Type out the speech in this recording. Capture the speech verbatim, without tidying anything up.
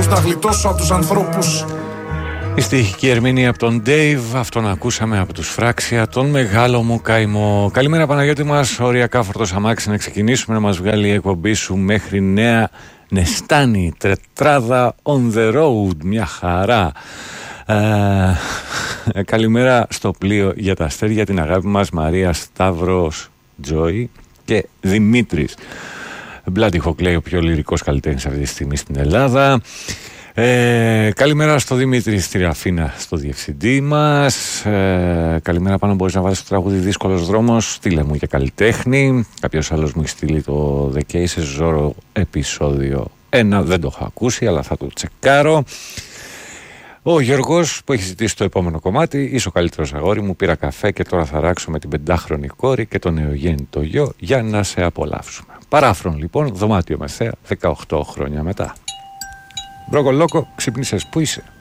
να γλιτώσω από τους ανθρώπους. Η στοιχική ερμηνεία από τον Dave, αυτόν ακούσαμε από τους Φράξια, τον μεγάλο μου καημό. Καλημέρα Παναγιώτη μας, οριακά φορτός αμάξι να ξεκινήσουμε να μας βγάλει η εκπομπή σου μέχρι Νέα Νεστάνη, τετράδα on the road, μια χαρά. Ε, καλημέρα στο πλοίο για τα αστέρια, την αγάπη μας Μαρία, Σταύρος, Τζόι και Δημήτρης. Μπλάντι Χοκλέη, ο πιο λυρικός καλλιτέχνης αυτή τη στιγμή στην Ελλάδα. Ε, καλημέρα στο Δημήτρη στη Ραφίνα, στο διευθυντή μας. Ε, καλημέρα πάνω, μπορείς να βάλεις το τραγούδι Δύσκολος Δρόμος, στείλε μου για καλλιτέχνη. Κάποιος άλλος μου έχει στείλει το The Cases Zorro επεισόδιο ένα, δεν το έχω ακούσει αλλά θα το τσεκάρω. Ο Γιώργος που έχει ζητήσει το επόμενο κομμάτι, είσαι ο καλύτερος αγόρι μου, πήρα καφέ και τώρα θα ράξω με την πεντάχρονη κόρη και το νεογέννητο γιο για να σε απολαύσουμε. Παράφρον λοιπόν, δωμάτιο μεσαία, δεκαοκτώ χρόνια μετά. Μπρόκο Λόκο, ξύπνησες, πού είσαι?